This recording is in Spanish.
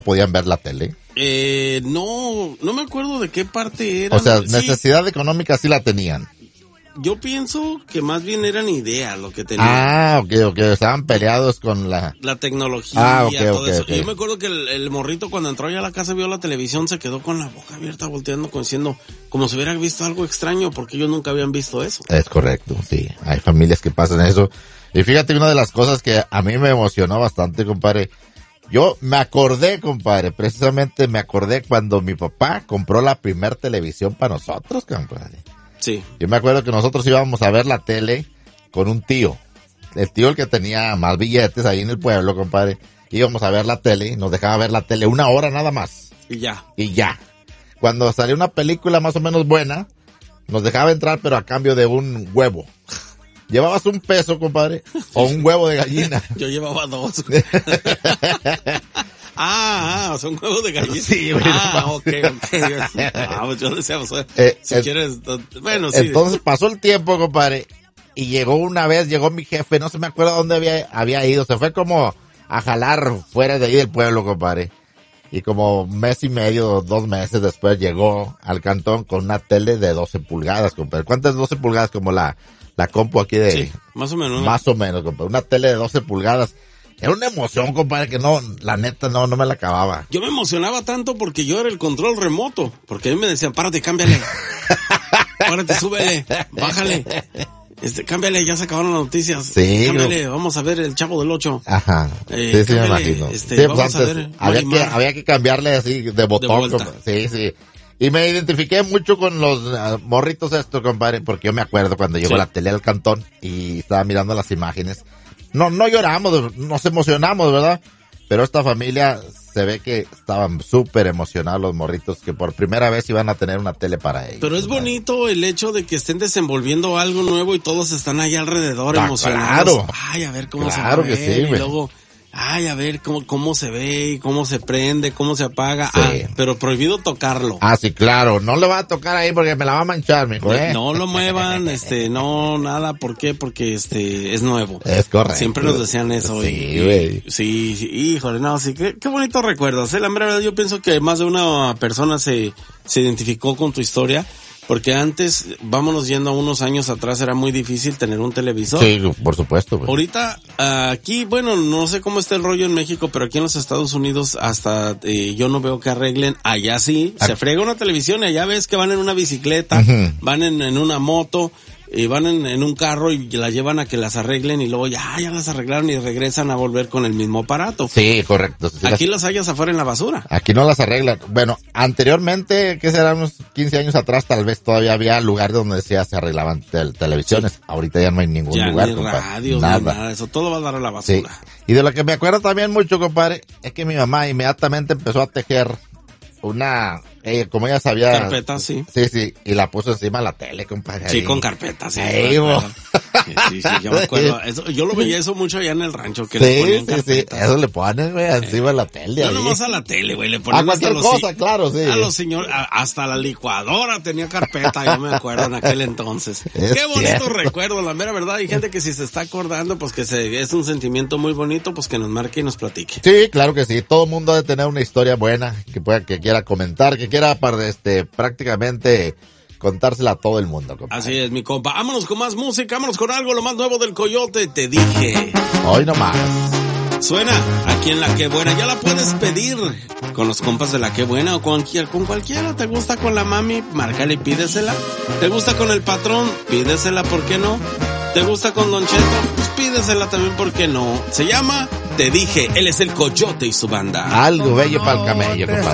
podían ver la tele. No me acuerdo de qué parte era. O sea, necesidad económica sí la tenían. Yo pienso que más bien eran ideas lo que tenían. Ok. Estaban peleados con la tecnología, todo eso. Okay. Yo me acuerdo que el morrito cuando entró ya a la casa vio la televisión, se quedó con la boca abierta volteando, diciendo como si hubiera visto algo extraño, porque ellos nunca habían visto eso. Es correcto, sí. Hay familias que pasan eso. Y fíjate, una de las cosas que a mí me emocionó bastante, compadre. Yo me acordé, compadre, precisamente me acordé cuando mi papá compró la primer televisión para nosotros, compadre. Sí. Yo me acuerdo que nosotros íbamos a ver la tele con un tío. El tío el que tenía más billetes ahí en el pueblo, compadre. Íbamos a ver la tele y nos dejaba ver la tele 1 hora nada más. Y ya. Cuando salió una película más o menos buena, nos dejaba entrar pero a cambio de un huevo. ¿Llevabas un peso, compadre? ¿O un huevo de gallina? Yo llevaba 2. Son huevos de gallina. Sí, ok. Pues yo decía, si quieres, bueno, sí. Entonces pasó el tiempo, compadre, y llegó mi jefe, no se me acuerdo dónde había ido, se fue como a jalar fuera de ahí del pueblo, compadre. Y como 1 mes y medio, 2 meses después llegó al cantón con una tele de 12 pulgadas, compadre. ¿Cuántas 12 pulgadas? Como la compu aquí de... Sí, más o menos. Más o menos, compadre. Una tele de 12 pulgadas. Era una emoción, compadre, que la neta no me la acababa. Yo me emocionaba tanto porque yo era el control remoto. Porque a mí me decían, párate, cámbiale. Párate, súbele, bájale. Cámbiale, ya se acabaron las noticias. Sí. Cámbiale, vamos a ver el Chavo del 8. Ajá. Sí, me imagino. Vamos a ver. Había que cambiarle así de botón. Sí. Y me identifiqué mucho con los morritos estos, compadre, porque yo me acuerdo cuando llegó la tele al cantón y estaba mirando las imágenes. No lloramos, nos emocionamos, ¿verdad? Pero esta familia se ve que estaban súper emocionados los morritos, que por primera vez iban a tener una tele para ellos. Pero es bonito el hecho de que estén desenvolviendo algo nuevo y todos están ahí alrededor emocionados. Claro. Ay, a ver cómo se ve. Que sí, y luego, ay, a ver cómo se ve, cómo se prende, cómo se apaga. Sí. Pero prohibido tocarlo. Sí, claro. No le va a tocar ahí porque me la va a manchar, mijo, ¿eh? No lo muevan, no, nada. ¿Por qué? Porque es nuevo. Es correcto. Siempre nos decían eso. Sí, güey. Sí, híjole, no, sí, qué bonitos recuerdos. La verdad, yo pienso que más de una persona se identificó con tu historia. Porque antes, vámonos yendo a unos años atrás, era muy difícil tener un televisor. Sí, por supuesto. Güey. Ahorita, aquí, bueno, no sé cómo está el rollo en México, pero aquí en los Estados Unidos hasta yo no veo que arreglen. Allá sí, se frega una televisión y allá ves que van en una bicicleta, van en una moto, y van en un carro y la llevan a que las arreglen y luego ya las arreglaron y regresan a volver con el mismo aparato. Sí, correcto. Sí, aquí las hallas afuera en la basura. Aquí no las arreglan. Bueno, anteriormente, que será unos 15 años atrás, tal vez todavía había lugares donde se arreglaban televisiones. Sí. Ahorita ya no hay ningún lugar, ni compadre. Radios, nada. Eso todo va a dar a la basura. Sí. Y de lo que me acuerdo también mucho, compadre, es que mi mamá inmediatamente empezó a tejer como ella sabía. Carpeta, sí. Sí, y la puso encima de la tele, compadre. Sí, con carpeta, sí. Sí, yo me acuerdo. Yo lo veía eso mucho allá en el rancho, que le ponían carpetas. Eso le ponen, güey, encima de la tele. No nomás a la tele, güey, le ponían a cualquier cosa, claro, sí. A los señores, hasta la licuadora tenía carpeta, yo me acuerdo en aquel entonces. Qué bonito recuerdo, la mera verdad. Hay gente que si se está acordando, pues que es un sentimiento muy bonito, pues que nos marque y nos platique. Sí, claro que sí. Todo el mundo debe tener una historia buena, que quiera comentar, que quiera prácticamente contársela a todo el mundo, compa. Así es, mi compa. Vámonos con más música, vámonos con algo, lo más nuevo del Coyote, te dije. Hoy nomás. Suena aquí en La Que Buena, ya la puedes pedir con los compas de La Que Buena o con cualquiera. ¿Te gusta con la mami? Márcale y pídesela. ¿Te gusta con el patrón? Pídesela, ¿por qué no? ¿Te gusta con Don Cheto? Pues pídesela también, ¿por qué no? Se llama Te Dije, él es el Coyote y su banda. Algo bello para el camello, compadre.